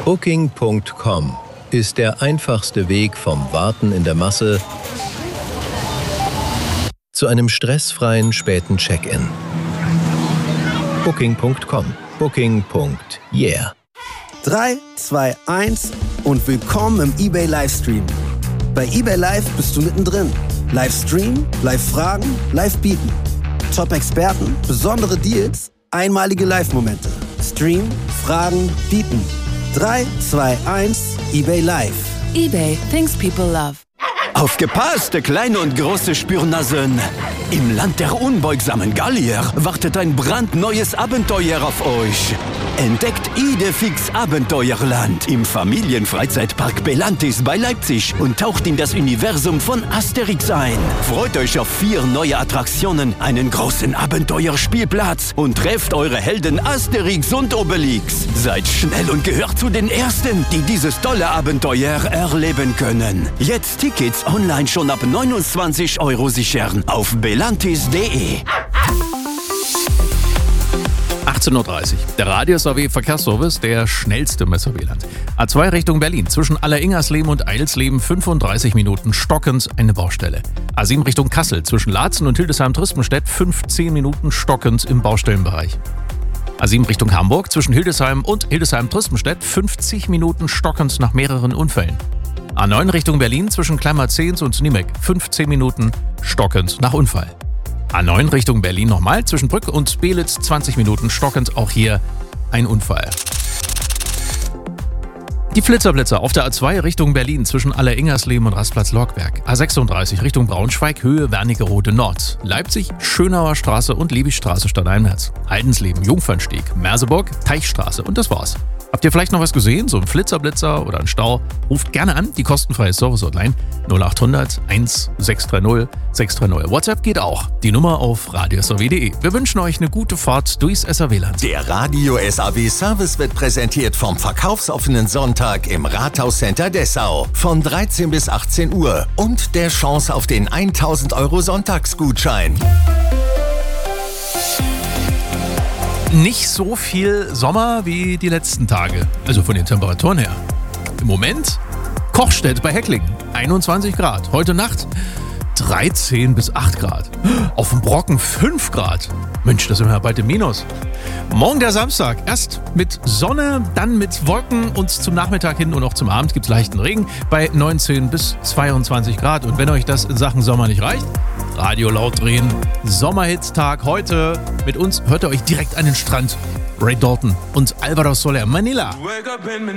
Booking.com ist der einfachste Weg vom Warten in der Masse zu einem stressfreien späten Check-in. Booking.com. Booking.yeah. 3, 2, 1 und willkommen im eBay Livestream. Bei eBay Live bist du mittendrin. Livestream, Live-Fragen, Live-Bieten. Top-Experten, besondere Deals, einmalige Live-Momente. Stream, Fragen, Bieten. 3, 2, 1, eBay Live. eBay, things people love. Aufgepasst, kleine und große Spürnasen! Im Land der unbeugsamen Gallier wartet ein brandneues Abenteuer auf euch. Entdeckt Idefix Abenteuerland im Familienfreizeitpark Belantis bei Leipzig und taucht in das Universum von Asterix ein. Freut euch auf 4 neue Attraktionen, einen großen Abenteuerspielplatz und trefft eure Helden Asterix und Obelix. Seid schnell und gehört zu den Ersten, die dieses tolle Abenteuer erleben können. Jetzt Tickets online schon ab 29 € sichern auf belantis.de. 18:30 Uhr. Der Radio-SAW-Verkehrsservice, der schnellste im SAW-Land. A2 Richtung Berlin. Zwischen Alleringersleben und Eilsleben 35 Minuten stockend eine Baustelle. A7 Richtung Kassel. Zwischen Laatzen und Hildesheim-Tristenstedt 15 Minuten stockend im Baustellenbereich. A7 Richtung Hamburg. Zwischen Hildesheim und Hildesheim-Tristenstedt 50 Minuten stockend nach mehreren Unfällen. A9 Richtung Berlin. Zwischen Kleinmar-Zehns und Niemek 15 Minuten stockend nach Unfall. A9 Richtung Berlin nochmal, zwischen Brück und Belitz 20 Minuten stockend, auch hier ein Unfall. Die Flitzerblitzer auf der A2 Richtung Berlin zwischen Alleringersleben und Rastplatz Lorkberg. A36 Richtung Braunschweig, Höhe Wernigerode Nord. Leipzig, Schönauer Straße und Liebigstraße stadteinwärts. Heidensleben, Jungfernstieg, Merseburg, Teichstraße und das war's. Habt ihr vielleicht noch was gesehen? So ein Flitzerblitzer oder ein Stau? Ruft gerne an, die kostenfreie Service-Hotline 0800 1630 630. WhatsApp geht auch. Die Nummer auf radiosaw.de. Wir wünschen euch eine gute Fahrt durchs SAW-Land. Der Radio SAW Service wird präsentiert vom verkaufsoffenen Sonntag im Rathauscenter Dessau von 13 bis 18 Uhr und der Chance auf den 1000 € Sonntagsgutschein. Nicht so viel Sommer wie die letzten Tage, also von den Temperaturen her. Im Moment Kochstedt bei Hecklingen, 21 Grad. Heute Nacht 13 bis 8 Grad. Auf dem Brocken 5 Grad. Mensch, das sind wir ja bald im Minus. Morgen der Samstag, erst mit Sonne, dann mit Wolken und zum Nachmittag hin und auch zum Abend gibt es leichten Regen bei 19 bis 22 Grad. Und wenn euch das in Sachen Sommer nicht reicht, Radio laut drehen, Sommerhitstag heute. Mit uns hört ihr euch direkt an den Strand. Ray Dalton und Alvaro Soler, Manila.